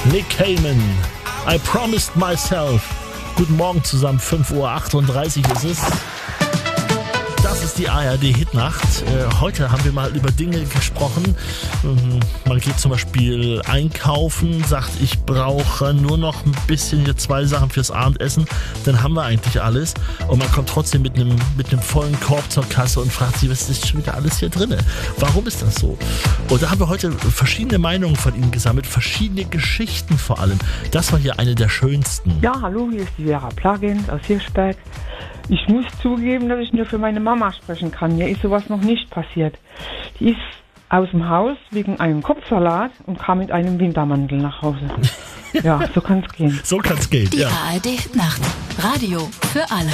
Nick Cayman, I Promised Myself. Guten Morgen zusammen, 5:38 Uhr ist es. Das ist die ARD-Hitnacht. Heute haben wir mal über Dinge gesprochen. Man geht zum Beispiel einkaufen, sagt, ich brauche nur noch ein bisschen hier 2 Sachen fürs Abendessen. Dann haben wir eigentlich alles. Und man kommt trotzdem mit einem vollen Korb zur Kasse und fragt sich, was ist schon wieder alles hier drin? Warum ist das so? Und da haben wir heute verschiedene Meinungen von Ihnen gesammelt, verschiedene Geschichten vor allem. Das war hier eine der schönsten. Ja, hallo, hier ist die Vera Plagins aus Hirschberg. Ich muss zugeben, dass ich nur für meine Mama sprechen kann. Mir ist sowas noch nicht passiert. Die ist aus dem Haus wegen einem Kopfsalat und kam mit einem Wintermantel nach Hause. Ja, so kann's gehen. So kann's gehen, Die ja. ARD Nacht. Radio für alle.